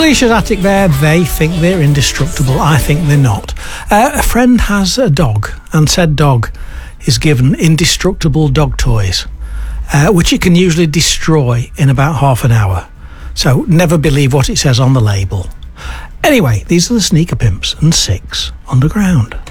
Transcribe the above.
Alicia's Attic there. They think they're indestructible. I think they're not. A friend has a dog, and said dog is given indestructible dog toys, which it can usually destroy in about half an hour. So never believe what it says on the label. Anyway, these are the Sneaker Pimps and Six Underground.